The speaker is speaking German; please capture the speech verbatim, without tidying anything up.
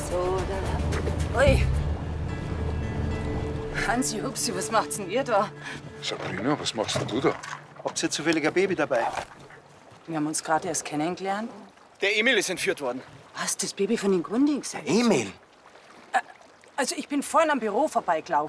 So, da. Ui. Hansi, Hupsi, was macht's denn ihr da? Sabrina, was machst denn du da? Habt ihr zufällig ein Baby dabei? Wir haben uns gerade erst kennengelernt. Der Emil ist entführt worden. Was, das Baby von den Gundings? Emil? Also ich bin vorhin am Büro vorbeigelaufen.